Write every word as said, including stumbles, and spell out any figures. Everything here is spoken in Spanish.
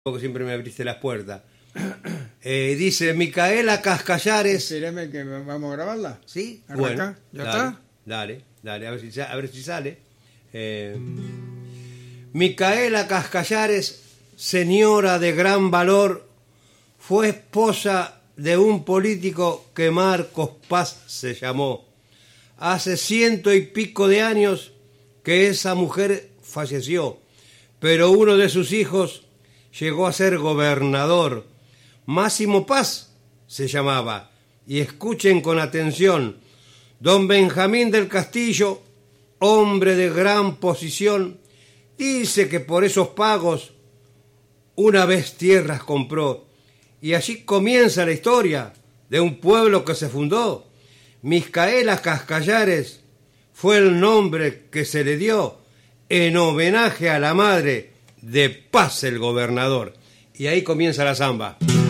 que siempre me abriste las puertas. Eh, dice Micaela Cascallares. Espérame que vamos a grabarla. ¿Sí? Arranca. Bueno, ¿Ya dale, está? Dale, dale, a ver si, a ver si sale. Eh, Micaela Cascallares, señora de gran valor, fue esposa de un político que Marcos Paz se llamó. Hace ciento y pico de años que esa mujer falleció, pero uno de sus hijos llegó a ser gobernador. Máximo Paz se llamaba. Y escuchen con atención, don Benjamín del Castillo, hombre de gran posición, dice que por esos pagos una vez tierras compró. Y allí comienza la historia de un pueblo que se fundó. Micaela Cascallares fue el nombre que se le dio en homenaje a la madre de Paz el gobernador. Y ahí comienza la samba.